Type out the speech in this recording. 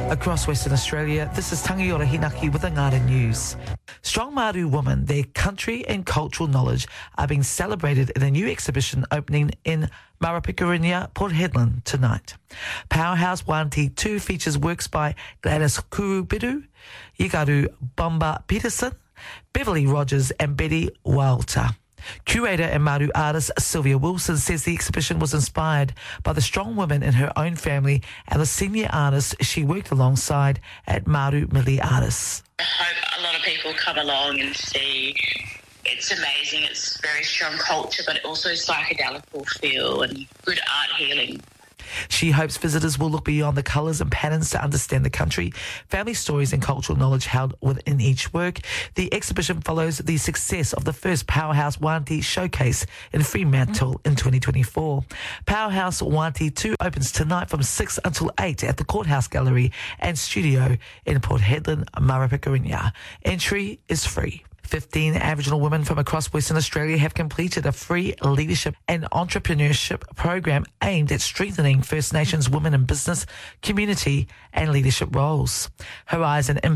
Across Western Australia, this is Tangiora Hinaki with the Ngāra News. Strong Māori women, their country and cultural knowledge are being celebrated in a new exhibition opening in Marapekurinia, Port Hedland tonight. Powerhouse Wanti 2 features works by Gladys Kurubiru, Yigaru Bomba Peterson, Beverly Rogers and Betty Walter. Curator and Maru artist Sylvia Wilson says the exhibition was inspired by the strong women in her own family and the senior artists she worked alongside at Maru Mili Artists. I hope a lot of people come along and see. It's amazing. It's very strong culture, but also psychedelic feel and good art healing. She hopes visitors will look beyond the colours and patterns to understand the country, family stories and cultural knowledge held within each work. The exhibition follows the success of the first Powerhouse Wanti showcase in Fremantle in 2024. Powerhouse Wanti 2 opens tonight from 6 until 8 at the Courthouse Gallery and Studio in Port Hedland, Marapekurinia. Entry is free. 15 Aboriginal women from across Western Australia have completed a free leadership and entrepreneurship program aimed at strengthening First Nations women in business, community and leadership roles. Horizon